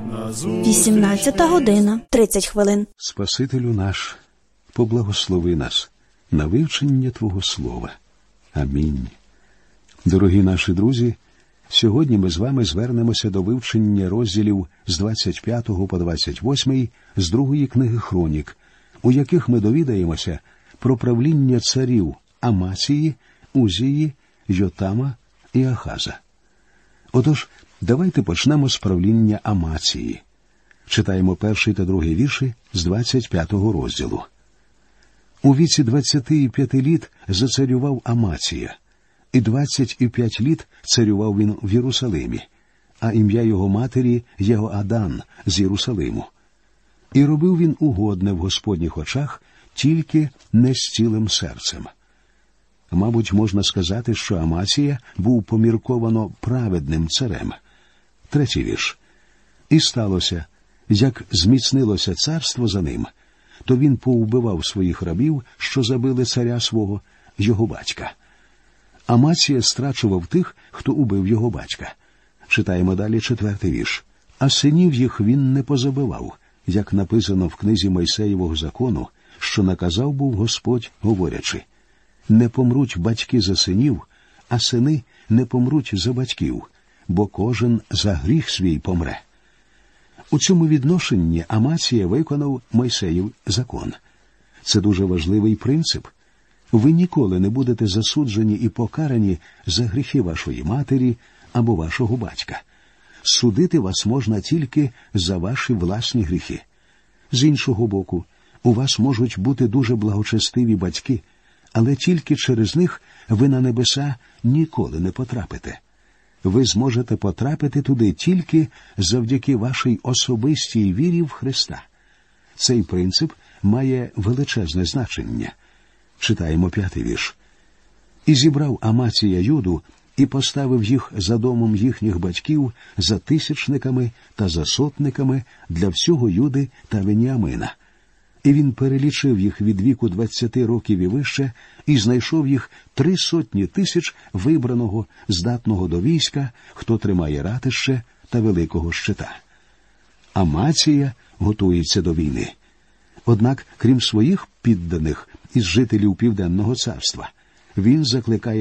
18:30. Спасителю наш, поблагослови нас на вивчення Твого Слова. Амінь. Дорогі наші друзі, сьогодні ми з вами звернемося до вивчення розділів з 25 по 28 з другої книги Хронік, у яких ми довідаємося про правління царів Амації, Узії, Йотама і Ахаза. Отож, давайте почнемо з правління Амації. Читаємо 1 та 2 вірші з 25 розділу. У віці 25 літ зацарював Амація, і 25 літ царював він в Єрусалимі, а ім'я його матері Єгоадан з Єрусалиму. І робив він угодне в Господніх очах, тільки не з цілим серцем. Мабуть, можна сказати, що Амація був помірковано праведним царем. 3 вірш. І сталося, як зміцнилося царство за ним, то він повбивав своїх рабів, що забили царя свого, його батька. Амація страчував тих, хто убив його батька. Читаємо далі 4 вірш. А синів їх він не позабивав, як написано в книзі Мойсеєвого закону, що наказав був Господь, говорячи: «Не помруть батьки за синів, а сини не помруть за батьків, бо кожен за гріх свій помре». У цьому відношенні Амація виконав Мойсеїв закон. Це дуже важливий принцип. Ви ніколи не будете засуджені і покарані за гріхи вашої матері або вашого батька. Судити вас можна тільки за ваші власні гріхи. З іншого боку, у вас можуть бути дуже благочестиві батьки, але тільки через них ви на небеса ніколи не потрапите. Ви зможете потрапити туди тільки завдяки вашій особистій вірі в Христа. Цей принцип має величезне значення. Читаємо 5 вірш. «І зібрав Амація Юду, і поставив їх за домом їхніх батьків, за тисячниками та за сотниками для всього Юди та Веніамина. І він перелічив їх від віку 20 років і вище, і знайшов їх 300 тисяч вибраного, здатного до війська, хто тримає ратище та великого щита». Амація готується до війни. Однак, крім своїх підданих із жителів Південного царства, він закликає